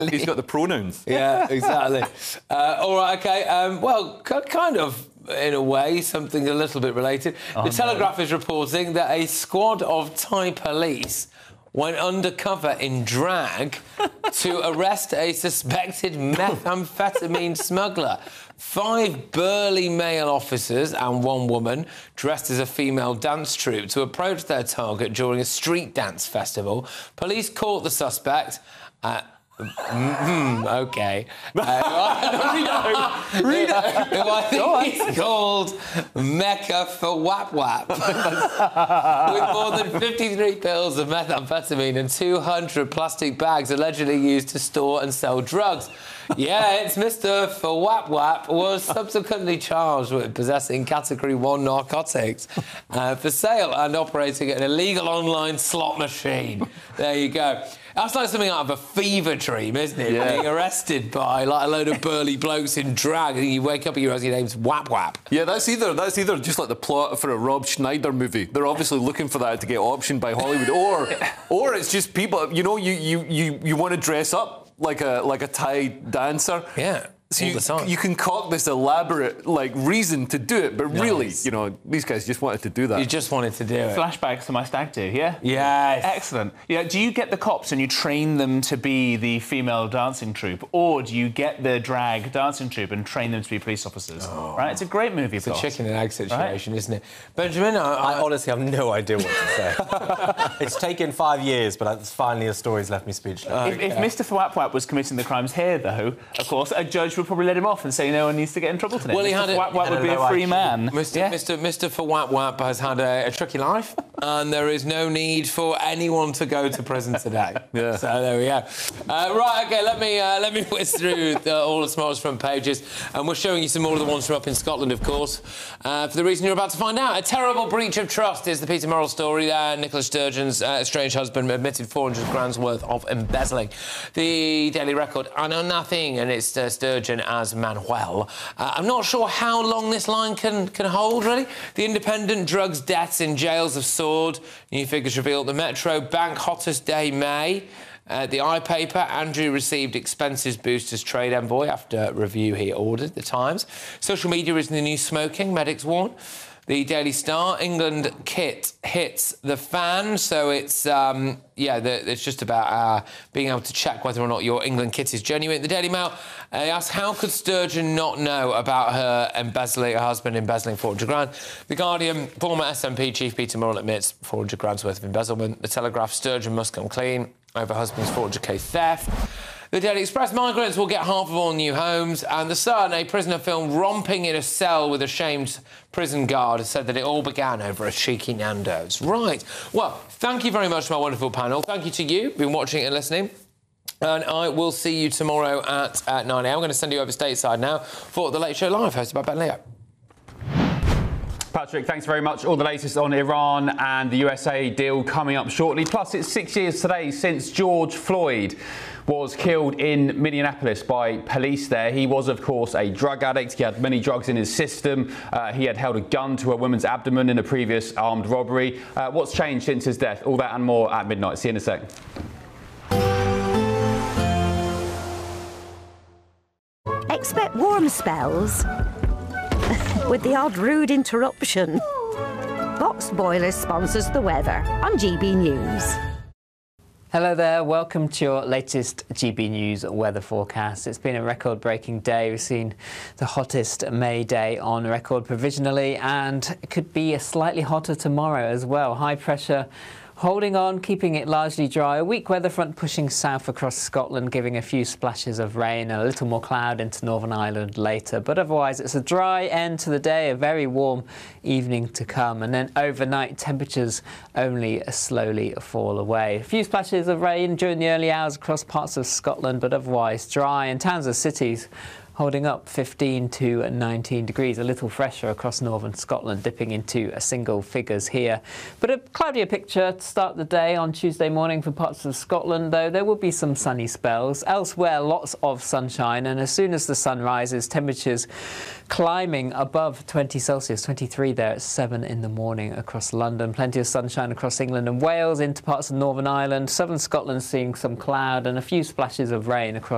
He's got the pronouns. Yeah, exactly. All right, OK. Well, kind of, in a way, something a little bit related. The Telegraph is reporting that a squad of Thai police went undercover in drag to arrest a suspected methamphetamine smuggler. 5 burly male officers and 1 woman dressed as a female dance troupe to approach their target during a street dance festival. Police caught the suspect at... OK. Who I think is called Mecca for Wap Wap. With more than 53 pills of methamphetamine and 200 plastic bags allegedly used to store and sell drugs. Yeah, it's Mr. For Wap Wap was subsequently charged with possessing Category 1 narcotics for sale and operating an illegal online slot machine. There you go. That's like something out of a fever dream, isn't it? Yeah. Being arrested by like a load of burly blokes in drag, and you wake up and you realise your name's Wap Wap. Yeah, that's either just like the plot for a Rob Schneider movie. They're obviously looking for that to get optioned by Hollywood, or it's just people. You know, you want to dress up like a Thai dancer. Yeah. So you concoct this elaborate reason to do it, but really, you know, these guys just wanted to do that. You just wanted to do it. Flashbacks to my stag do, yeah? Yes. Excellent. Yeah, do you get the cops and you train them to be the female dancing troupe, or do you get the drag dancing troupe and train them to be police officers? Oh. Right? It's a great movie. It's a chicken and egg situation, isn't it? Benjamin, I honestly have no idea what to say. It's taken 5 years, but finally the story's left me speechless. If Mr. Fawap Wap was committing the crimes here, though, of course, a judge would probably let him off and say no one needs to get in trouble today. Well, Mr. Fawap Wap would be a free man. Mr. Fawap Wap has had a tricky life, and there is no need for anyone to go to prison today. Yeah. So there we go. Right, OK, let me whiz through all the smartest front pages, and we're showing you some more of the ones from up in Scotland, of course, for the reason you're about to find out. A terrible breach of trust is the Peter Murrell story there. Nicola Sturgeon's estranged husband admitted 400 grand's worth of embezzling. The Daily Record, I know nothing, and it's Sturgeon as Manuel. I'm not sure how long this line can hold, really. The Independent, drugs, deaths in jails have soared. New figures reveal the Metro Bank hottest day May. The iPaper, Andrew received expenses boost as trade envoy after review he ordered. The Times. Social media is the new smoking, medics warn. The Daily Star, England kit hits the fan, so it's, it's just about being able to check whether or not your England kit is genuine. The Daily Mail asks, how could Sturgeon not know about her husband embezzling 400 grand? The Guardian, former SNP Chief Peter Murrell admits 400 grand's worth of embezzlement. The Telegraph, Sturgeon must come clean over husband's 400k theft. The Daily Express, migrants will get half of all new homes. And The Sun, a prisoner filmed romping in a cell with a shamed prison guard, has said that it all began over a cheeky Nando's. Right. Well, thank you very much to my wonderful panel. Thank you to you who've been watching and listening. And I will see you tomorrow at 9 a.m. I'm going to send you over stateside now for The Late Show Live, hosted by Ben Leo. Patrick, thanks very much. All the latest on Iran and the USA deal coming up shortly. Plus, it's 6 years today since George Floyd was killed in Minneapolis by police there. He was, of course, a drug addict. He had many drugs in his system. He had held a gun to a woman's abdomen in a previous armed robbery. What's changed since his death? All that and more at midnight. See you in a sec. Expect warm spells with the odd rude interruption. Box Boilers sponsors the weather on GB News. Hello there, welcome to your latest GB News weather forecast. It's been a record-breaking day. We've seen the hottest May day on record provisionally, and it could be a slightly hotter tomorrow as well. High pressure holding on, keeping it largely dry. A weak weather front pushing south across Scotland, giving a few splashes of rain and a little more cloud into Northern Ireland later. But otherwise, it's a dry end to the day, a very warm evening to come. And then overnight, temperatures only slowly fall away. A few splashes of rain during the early hours across parts of Scotland, but otherwise dry. And towns and cities holding up 15 to 19 degrees, a little fresher across northern Scotland, dipping into single figures here. But a cloudier picture to start the day on Tuesday morning for parts of Scotland, though there will be some sunny spells. Elsewhere, lots of sunshine, and as soon as the sun rises, temperatures climbing above 20 Celsius, 23 there at 7 in the morning across London. Plenty of sunshine across England and Wales, into parts of Northern Ireland. Southern Scotland seeing some cloud and a few splashes of rain across